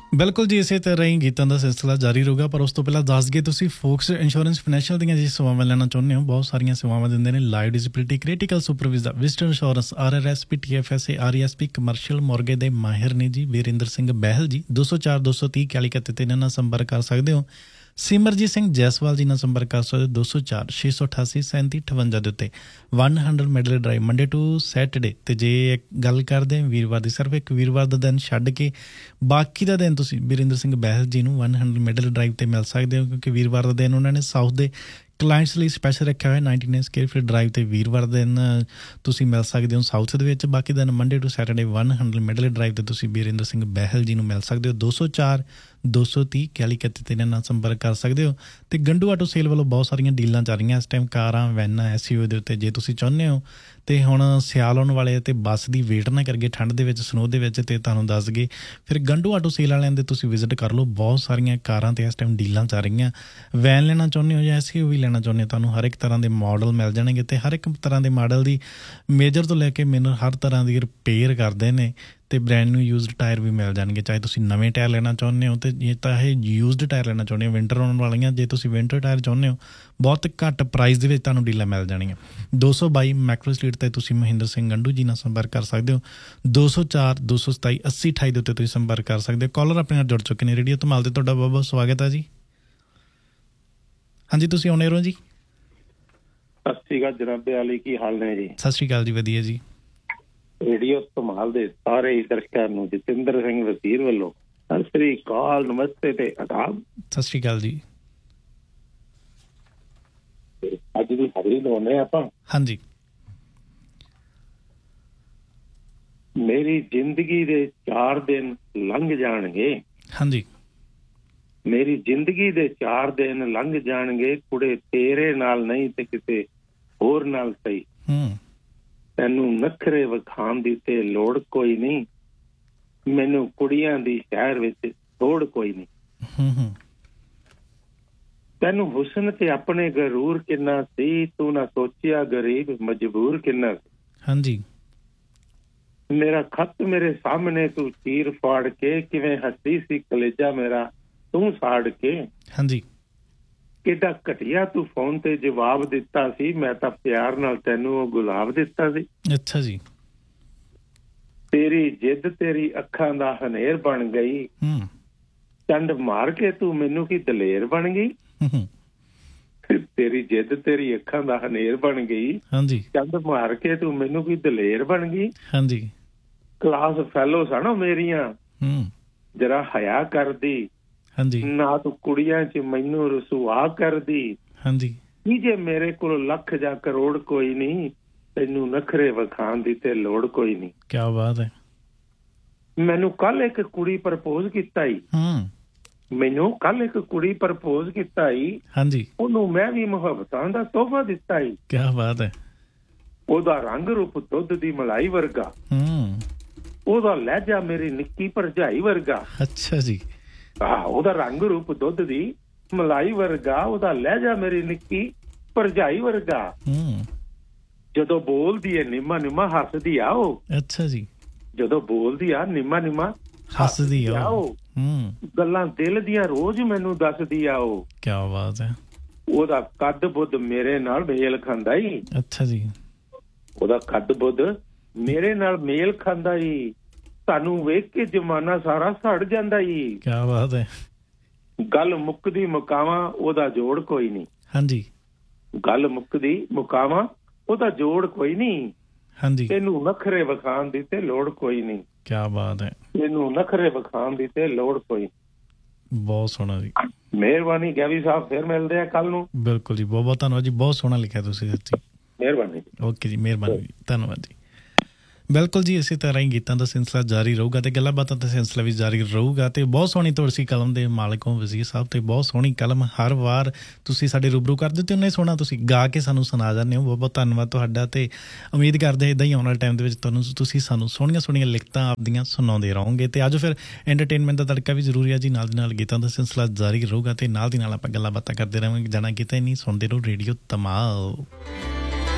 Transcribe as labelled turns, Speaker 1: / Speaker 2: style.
Speaker 1: ਬਿਲਕੁਲ ਜੀ, ਇਸੇ ਤਰ੍ਹਾਂ ਹੀ ਗੀਤਾਂ ਦਾ ਸਿਲਸਿਲਾ ਜਾਰੀ ਰਹੂਗਾ। ਪਰ ਉਸ ਤੋਂ ਪਹਿਲਾਂ ਦੱਸ ਗਏ, ਤੁਸੀਂ ਫੋਕਸ ਇੰਸ਼ੋਰੈਂਸ ਫਾਈਨੈਂਸ਼ੀਅਲ ਦੀਆਂ ਜੇ ਸੇਵਾਵਾਂ ਲੈਣਾ ਚਾਹੁੰਦੇ ਹੋ, ਬਹੁਤ ਸਾਰੀਆਂ ਸੇਵਾਵਾਂ ਦਿੰਦੇ ਨੇ। Life disability, critical supervisor, visitor insurance, RRSP, TFSA, RESP, commercial ਮੋਰਗੇ ਦੇ ਮਾਹਿਰ ਨੇ ਜੀ ਵੀਰਿੰਦਰ ਸਿੰਘ ਬਹਿਲ ਜੀ। 204 230 4131 ਤੇ ਇਹਨਾਂ ਨਾਲ ਸੰਪਰਕ ਕਰ ਸਕਦੇ ਹੋ। ਸਿਮਰਜੀਤ ਸਿੰਘ ਜੈਸਵਾਲ ਜੀ ਨਾਲ ਸੰਪਰਕ ਕਰ ਸਕਦੇ ਹੋ 204 688 3758 ਦੇ ਉੱਤੇ। 100 medal drive Monday to Saturday. ਅਤੇ ਜੇ ਗੱਲ ਕਰਦੇ ਵੀਰਵਾਰ ਦੀ, ਸਿਰਫ ਇੱਕ ਵੀਰਵਾਰ ਦਾ ਦਿਨ ਛੱਡ ਕੇ ਬਾਕੀ ਦਾ ਦਿਨ ਤੁਸੀਂ ਵੀਰਿੰਦਰ ਸਿੰਘ ਬਹਿਲ ਜੀ ਨੂੰ 100 ਮੈਡਲ ਡਰਾਈਵ 'ਤੇ ਮਿਲ ਸਕਦੇ ਹੋ, ਕਿਉਂਕਿ ਵੀਰਵਾਰ ਦਾ ਦਿਨ ਉਹਨਾਂ ਨੇ ਸਾਊਥ ਦੇ ਕਲਾਇੰਟਸ ਲਈ ਸਪੈਸ਼ਲ ਰੱਖਿਆ ਹੋਇਆ। 99 ਸਕੁਅਰ ਫੀਟ ਡਰਾਈਵ 'ਤੇ ਵੀਰਵਾਰ ਦਿਨ ਤੁਸੀਂ ਮਿਲ ਸਕਦੇ ਹੋ ਸਾਊਥ ਦੇ ਵਿੱਚ। ਬਾਕੀ ਦਿਨ Monday to Saturday 100 medal drive 'ਤੇ ਤੁਸੀਂ ਵੀਰਿੰਦਰ ਸਿੰਘ ਬਹਿਲ ਜੀ ਨੂੰ ਮਿਲ ਸਕਦੇ ਹੋ 204 230 4131 ਤੇ ਇਹਨਾਂ ਨਾਲ ਸੰਪਰਕ ਕਰ ਸਕਦੇ ਹੋ। ਅਤੇ ਗੰਡੂ ਆਟੋ ਸੇਲ ਵੱਲੋਂ ਬਹੁਤ ਸਾਰੀਆਂ ਡੀਲਾਂ ਚੱਲ ਰਹੀਆਂ ਇਸ ਟਾਈਮ, ਕਾਰਾਂ, ਵੈਨਾਂ, SUV ਦੇ ਉੱਤੇ। ਜੇ ਤੁਸੀਂ ਚਾਹੁੰਦੇ ਹੋ ਅਤੇ ਹੁਣ ਸਿਆਲ ਆਉਣ ਵਾਲੇ ਅਤੇ ਬੱਸ ਦੀ ਵੇਟ ਨਾ ਕਰਕੇ ਠੰਡ ਦੇ ਵਿੱਚ, ਸਨੋ ਦੇ ਵਿੱਚ, ਅਤੇ ਤੁਹਾਨੂੰ ਦੱਸ ਗਏ ਫਿਰ ਗੰਡੂ ਆਟੋ ਸੇਲ ਵਾਲਿਆਂ ਦੇ ਤੁਸੀਂ ਵਿਜ਼ਿਟ ਕਰ ਲਓ। ਬਹੁਤ ਸਾਰੀਆਂ ਕਾਰਾਂ 'ਤੇ ਇਸ ਟਾਈਮ ਡੀਲਾਂ ਚੱਲ ਰਹੀਆਂ। ਵੈਨ ਲੈਣਾ ਚਾਹੁੰਦੇ ਹੋ ਜਾਂ SUV ਲੈਣਾ ਚਾਹੁੰਦੇ ਹੋ, ਤੁਹਾਨੂੰ ਹਰ ਇੱਕ ਤਰ੍ਹਾਂ ਦੇ ਮਾਡਲ ਮਿਲ ਜਾਣਗੇ। ਅਤੇ ਹਰ ਇੱਕ ਤਰ੍ਹਾਂ ਦੇ ਮਾਡਲ ਦੀ ਮੇਜਰ ਤੋਂ ਲੈ ਕੇ ਮੈਨੂੰ ਹਰ ਤਰ੍ਹਾਂ ਦੀ ਰਿਪੇਅਰ ਕਰਦੇ ਨੇ। ਅਤੇ ਬ੍ਰੈਂਡ ਨਿਊ ਯੂਜ਼ਡ ਟਾਇਰ ਵੀ ਮਿਲ ਜਾਣਗੇ, ਚਾਹੇ ਤੁਸੀਂ ਨਵੇਂ ਟਾਇਰ ਲੈਣਾ ਚਾਹੁੰਦੇ ਹੋ ਅਤੇ ਜੇ ਤਾਂ ਇਹ ਯੂਜ਼ਡ ਟਾਇਰ ਲੈਣਾ ਚਾਹੁੰਦੇ ਹੋ ਵਿੰਟਰ ਆਉਣ ਵਾਲੀਆਂ। ਜੇ ਤੁਸੀਂ ਵਿੰਟਰ ਟਾਇਰ ਚਾਹੁੰਦੇ ਹੋ, ਬਹੁਤ ਘੱਟ ਪ੍ਰਾਈਸ ਦੇ ਵਿੱਚ ਤੁਹਾਨੂੰ ਡੀਲਾਂ ਮਿਲ ਜਾਣੀਆਂ। 222 ਮੈਕਰੋ ਸਟਰੀਟ 'ਤੇ ਤੁਸੀਂ ਮਹਿੰਦਰ ਸਿੰਘ ਗੰਡੂ ਜੀ ਨਾਲ ਸੰਪਰਕ ਕਰ ਸਕਦੇ ਹੋ। 204 227 80 28 ਦੇ ਉੱਤੇ ਤੁਸੀਂ ਸੰਪਰਕ ਕਰ ਸਕਦੇ ਹੋ। ਕਾਲਰ ਆਪਣੇ ਨਾਲ ਜੁੜ ਚੁੱਕੇ ਨੇ ਰੇਡੀਓ ਧਮਾਲ 'ਤੇ, ਤੁਹਾਡਾ ਬਹੁਤ ਬਹੁਤ ਸਵਾਗਤ ਹੈ ਜੀ। ਹਾਂਜੀ, ਤੁਸੀਂ ਆਉਣੇ ਰਹੋ ਜੀ।
Speaker 2: ਸਤਿ ਸ਼੍ਰੀ ਅਕਾਲ ਜਨਾਬ ਆਲੀ, ਕੀ ਹਾਲ ਨੇ ਜੀ?
Speaker 1: ਸਤਿ ਸ਼੍ਰੀ ਅਕਾਲ ਜੀ, ਵਧੀਆ ਜੀ।
Speaker 2: ਰੇਡੀਓ ਧਮਾਲ ਦੇ ਸਾਰੇ ਦਰਸ਼ਕਾਂ ਨੂੰ ਜਤਿੰਦਰ ਸਿੰਘ ਵਜ਼ੀਰ ਵੱਲੋਂ ਸਤਿ ਸ਼੍ਰੀ ਅਕਾਲ, ਨਮਸਤੇ ਤੇ ਆਦਾਬ।
Speaker 1: ਸਤਿ ਸ਼੍ਰੀ ਅਕਾਲ ਜੀ।
Speaker 2: ਅੱਜ ਦੀ ਹਾਜ਼ਰੀ ਲਾਉਂਦੇ ਆਪਾਂ।
Speaker 1: ਹਾਂਜੀ।
Speaker 2: ਮੇਰੀ ਜ਼ਿੰਦਗੀ ਦੇ 4 ਦਿਨ ਲੰਘ ਜਾਣਗੇ।
Speaker 1: ਹਾਂਜੀ।
Speaker 2: ਮੇਰੀ ਜ਼ਿੰਦਗੀ ਦੇ 4 ਦਿਨ ਲੰਘ ਜਾਣਗੇ, ਕੁੜੇ ਤੇਰੇ ਨਾਲ ਨਹੀਂ ਤੇ ਕਿਸੇ ਹੋਰ ਨਾਲ ਸਹੀ। ਤੈਨੂੰ ਨਖਰੇ ਵਿਖਾਉਣ ਦੀ ਤੇ ਲੋੜ ਕੋਈ ਨਹੀਂ, ਮੈਨੂੰ ਕੁੜੀਆਂ ਦੀ ਸ਼ਹਿਰ ਵਿੱਚ ਥੋੜ ਕੋਈ ਨਹੀਂ। ਤੈਨੂੰ ਹੁਸਨ ਤੇ ਆਪਣੇ ਗਰੂਰ ਕਿੰਨਾ ਸੀ, ਤੂੰ ਨਾ ਸੋਚਿਆ ਗਰੀਬ ਮਜਬੂਰ ਕਿੰਨਾ ਸੀ।
Speaker 1: ਹਾਂਜੀ।
Speaker 2: ਮੇਰਾ ਖੱਤ ਮੇਰੇ ਸਾਹਮਣੇ ਤੂੰ ਚੀਰ ਫਾੜ ਕੇ, ਕਿਵੇਂ ਹੱਸੀ ਸੀ ਕਲੇਜਾ ਮੇਰਾ ਤੂੰ ਸਾੜ ਕੇ।
Speaker 1: ਹਾਂਜੀ।
Speaker 2: ਕਿੱਡਾ ਘਟੀਆ ਤੂੰ ਫੋਨ ਤੇ ਜਵਾਬ ਦਿੱਤਾ ਸੀ, ਮੈਂ ਤਾਂ ਪਿਆਰ ਨਾਲ ਤੈਨੂੰ ਉਹ ਗੁਲਾਬ ਦਿੱਤਾ ਸੀ।
Speaker 1: ਅੱਛਾ ਜੀ।
Speaker 2: ਤੇਰੀ ਜਿੱਦ ਤੇਰੀ ਅੱਖਾਂ ਦਾ ਹਨੇਰ ਬਣ ਗਈ, ਚੰਡ ਮਾਰ ਕੇ ਤੂੰ ਮੈਨੂੰ ਕੀ ਦਲੇਰ ਬਣ ਗਈ। ਤੇਰੀ ਜਿੱਦ ਤੇਰੀ ਅੱਖਾਂ ਦਾ ਹਨੇਰ ਬਣ ਗਈ,
Speaker 1: ਹਾਂਜੀ,
Speaker 2: ਚੰਡ ਮਾਰ ਕੇ ਤੂੰ ਮੈਨੂੰ ਕੀ ਦਲੇਰ ਬਣ ਗਈ।
Speaker 1: ਹਾਂਜੀ।
Speaker 2: ਕਲਾਸ ਫੈਲੋ ਸਨ ਮੇਰੀਆਂ, ਜਰਾ ਹਯਾ ਕਰਦੀ।
Speaker 1: ਹਾਂਜੀ।
Speaker 2: ਨਾ ਤੂੰ ਕੁੜੀਆਂ 'ਚ ਮੈਨੂੰ ਰਸੂਆ ਕਰਦੀ।
Speaker 1: ਹਾਂਜੀ।
Speaker 2: ਕੀ ਜੇ ਮੇਰੇ ਕੋਲ ਲੱਖ ਜਾਂ ਕਰੋੜ ਕੋਈ ਨਹੀਂ, ਤੈਨੂੰ ਨਖਰੇ ਵਿਖਾਉਣ ਦੀ ਤੇ ਲੋੜ ਕੋਈ ਨਹੀਂ।
Speaker 1: ਕਿਆ ਬਾਤ ਹੈ।
Speaker 2: ਮੈਨੂੰ ਕੱਲ ਇੱਕ ਕੁੜੀ ਪ੍ਰਪੋਜ਼ ਕੀਤਾ ਈ। ਮੈਨੂੰ ਕੱਲ ਇੱਕ ਕੁੜੀ ਪ੍ਰਪੋਜ਼ ਕੀਤਾ ਈ।
Speaker 1: ਹਾਂਜੀ।
Speaker 2: ਉਹਨੂੰ ਮੈਂ ਵੀ ਮੁਹੱਬਤਾਂ ਦਾ ਤੋਹਫਾ ਦਿੱਤਾ ਈ।
Speaker 1: ਕਿਆ ਬਾਤ ਹੈ।
Speaker 2: ਉਹਦਾ ਰੰਗ ਰੂਪ ਦੁੱਧ ਦੀ ਮਲਾਈ ਵਰਗਾ, ਉਹਦਾ ਲਹਿਜਾ ਮੇਰੀ ਨਿੱਕੀ ਭਰਜਾਈ ਵਰਗਾ।
Speaker 1: ਅੱਛਾ ਜੀ।
Speaker 2: ਉਹਦਾ ਰੰਗ ਰੂਪ ਦੁੱਧ ਦੀ ਮਲਾਈ ਵਰਗਾ, ਉਹਦਾ ਲਹਿਜਾ ਮੇਰੀ ਨਿੱਕੀ ਭਰਜਾਈ ਵਰਗਾ। ਜਦੋਂ ਬੋਲਦੀ ਹੈ ਨਿੰਮਾ ਨਿੰਮਾ ਹੱਸਦੀ ਆ ਉਹ। ਅੱਛਾ ਜੀ। ਜਦੋਂ ਬੋਲਦੀ ਆ ਨਿੰਮਾ ਨਿੰਮਾ ਹੱਸਦੀ ਆ ਉਹ। ਗੱਲਾਂ ਦਿਲ ਦੀਆਂ ਰੋਜ਼ ਮੈਨੂੰ ਦੱਸਦੀ ਆ ਉਹ। ਕਿਆ ਬਾਤ ਹੈ। ਉਹਦਾ ਕੱਦ ਬੁੱਧ ਮੇਰੇ ਨਾਲ ਮੇਲ ਖਾਂਦਾ ਈ। ਅੱਛਾ ਜੀ। ਉਹਦਾ ਕੱਦ ਬੁੱਧ ਮੇਰੇ ਨਾਲ ਮੇਲ ਖਾਂਦਾ ਈ, ਤੁਹਾਨੂੰ ਵੇਖ ਕੇ ਜ਼ਮਾਨਾ ਸਾਰਾ ਸੜ ਜਾਂਦਾ ਈ। ਕਿਆ ਬਾਤ ਹੈ। ਗੱਲ ਮੁੱਕਦੀ ਮੁਕਾਵਾਂ ਉਹਦਾ ਜੋੜ ਕੋਈ ਨਹੀਂ। ਹਾਂਜੀ। ਗੱਲ ਮੁੱਕਦੀ ਮੁਕਾਵਾਂ ਉਹਦਾ ਜੋੜ ਕੋਈ ਨਹੀਂ। ਹਾਂਜੀ। ਤੈਨੂੰ ਨਖਰੇ ਵਿਖਾਉਣ ਦੀ ਤੇ ਲੋੜ ਕੋਈ ਨਹੀਂ। ਕਿਆ ਬਾਤ ਹੈ। ਤੈਨੂੰ ਨਖਰੇ ਵਿਖਾਉਣ ਦੀ ਤੇ ਲੋੜ ਕੋਈ। ਬਹੁਤ ਸੋਹਣਾ ਜੀ। ਮਿਹਰਬਾਨੀ ਗੈਵੀ ਸਾਹਿਬ, ਫਿਰ ਮਿਲਦੇ ਆ ਕੱਲ ਨੂੰ। ਬਿਲਕੁਲ ਜੀ, ਬਹੁਤ ਬਹੁਤ ਧੰਨਵਾਦ ਜੀ, ਬਹੁਤ ਸੋਹਣਾ ਲਿਖਿਆ ਤੁਸੀਂ ਸੱਚੀ। ਮਿਹਰਬਾਨੀ। ਓਕੇ ਜੀ, ਮਿਹਰਬਾਨੀ ਜੀ, ਧੰਨਵਾਦ ਜੀ। ਬਿਲਕੁਲ ਜੀ, ਇਸੇ ਤਰ੍ਹਾਂ ਹੀ ਗੀਤਾਂ ਦਾ ਸਿਲਸਿਲਾ ਜਾਰੀ ਰਹੂਗਾ ਅਤੇ ਗੱਲਾਂ ਬਾਤਾਂ ਦਾ ਸਿਲਸਿਲਾ ਵੀ ਜਾਰੀ ਰਹੂਗਾ। ਅਤੇ ਬਹੁਤ ਸੋਹਣੀ ਤੁਲਸੀ ਕਲਮ ਦੇ ਮਾਲਕ ਹੋ ਵਜ਼ੀਰ ਸਾਹਿਬ, ਅਤੇ ਬਹੁਤ ਸੋਹਣੀ ਕਲਮ ਹਰ ਵਾਰ ਤੁਸੀਂ ਸਾਡੇ ਰੂਬਰੂ ਕਰ ਦਿੱਤੇ। ਉਹਨੇ ਸੋਹਣਾ ਤੁਸੀਂ ਗਾ ਕੇ ਸਾਨੂੰ ਸੁਣਾ ਜਾਂਦੇ ਹੋ। ਬਹੁਤ ਬਹੁਤ ਧੰਨਵਾਦ ਤੁਹਾਡਾ, ਅਤੇ ਉਮੀਦ ਕਰਦੇ ਇੱਦਾਂ ਹੀ ਆਉਣ ਵਾਲੇ ਟਾਈਮ ਦੇ ਵਿੱਚ ਤੁਸੀਂ ਸਾਨੂੰ ਸੋਹਣੀਆਂ ਸੋਹਣੀਆਂ ਲਿਖਤਾਂ ਆਪਦੀਆਂ ਸੁਣਾਉਂਦੇ ਰਹੋਗੇ। ਅਤੇ ਅੱਜ ਫਿਰ ਐਂਟਰਟੇਨਮੈਂਟ ਦਾ ਤੜਕਾ ਵੀ ਜ਼ਰੂਰੀ ਹੈ ਜੀ, ਨਾਲ ਦੀ ਨਾਲ ਗੀਤਾਂ ਦਾ ਸਿਲਸਿਲਾ ਜਾਰੀ ਰਹੂਗਾ ਅਤੇ ਨਾਲ ਦੀ ਨਾਲ ਆਪਾਂ ਗੱਲਾਂ ਬਾਤਾਂ ਕਰਦੇ ਰਹਾਂਗੇ। ਜਾਣਾ ਕਿਤੇ ਨਹੀਂ, ਸੁਣਦੇ ਰਹੋ ਰੇਡੀਓ ਧਮਾਲ।